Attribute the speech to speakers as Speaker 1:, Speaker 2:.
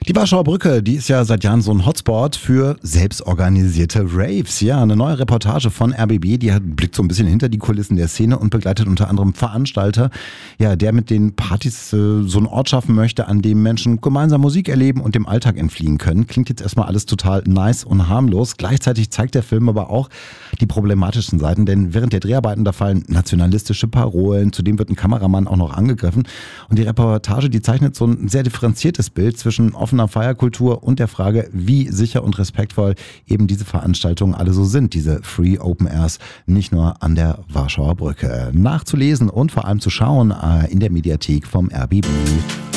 Speaker 1: Die Warschauer Brücke, die ist ja seit Jahren so ein Hotspot für selbstorganisierte Raves. Ja, eine neue Reportage von RBB, die blickt so ein bisschen hinter die Kulissen der Szene und begleitet unter anderem Veranstalter, ja, der mit den Partys so einen Ort schaffen möchte, an dem Menschen gemeinsam Musik erleben und dem Alltag entfliehen können. Klingt jetzt erstmal alles total nice und harmlos. Gleichzeitig zeigt der Film aber auch die problematischen Seiten, denn während der Dreharbeiten, da fallen nationalistische Parolen, zudem wird ein Kameramann auch noch angegriffen. Und die Reportage, die zeichnet so ein sehr differenziertes Bild zwischen offener Feierkultur und der Frage, wie sicher und respektvoll eben diese Veranstaltungen alle so sind, diese Free Open Airs, nicht nur an der Warschauer Brücke. Nachzulesen und vor allem zu schauen in der Mediathek vom RBB.